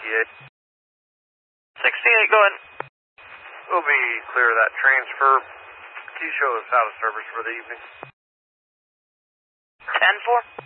68. 68, go ahead. We'll be clear of that transfer. Q show is out of service for the evening. 10-4.